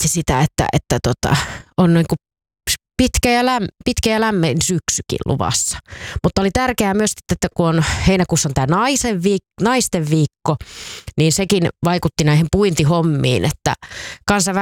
kovasti sitä, että on niin kuin pitkä ja lämmin syksykin luvassa. Mutta oli tärkeää myös, että kun on heinäkuussa on tämä naisten viikko, niin sekin vaikutti näihin puintihommiin, että